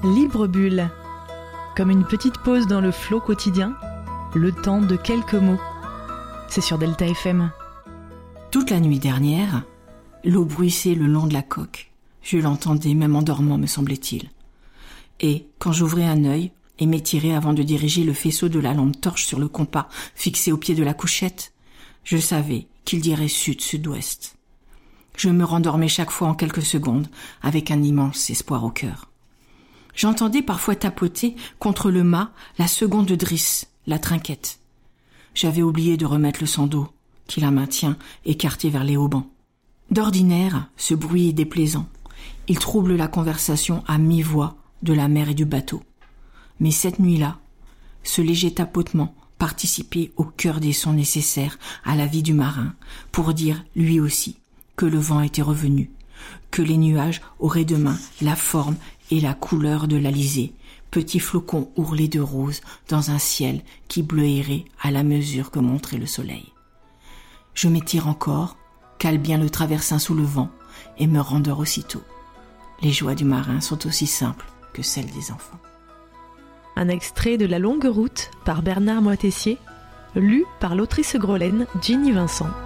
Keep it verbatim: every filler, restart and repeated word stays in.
Libre bulle. Comme une petite pause dans le flot quotidien, le temps de quelques mots. C'est sur Delta F M. Toute la nuit dernière, l'eau bruissait le long de la coque. Je l'entendais même en dormant, me semblait-il. Et, quand j'ouvrais un œil et m'étirais avant de diriger le faisceau de la lampe torche sur le compas fixé au pied de la couchette, je savais qu'il dirait sud-sud-ouest. Je me rendormais chaque fois en quelques secondes, avec un immense espoir au cœur. J'entendais parfois tapoter contre le mât la seconde drisse, la trinquette. J'avais oublié de remettre le seau d'eau, qui la maintient écarté vers les haubans. D'ordinaire, ce bruit est déplaisant. Il trouble la conversation à mi-voix de la mer et du bateau. Mais cette nuit-là, ce léger tapotement participait au cœur des sons nécessaires à la vie du marin pour dire, lui aussi, que le vent était revenu, que les nuages auraient demain la forme et la couleur de l'Alizé, petits flocons ourlés de rose dans un ciel qui bleuirait à la mesure que montrait le soleil. Je m'étire encore, cale bien le traversin sous le vent et me rendors aussitôt. Les joies du marin sont aussi simples que celles des enfants. Un extrait de La Longue Route par Bernard Moitessier, lu par l'autrice grolaine Ginny Vincent.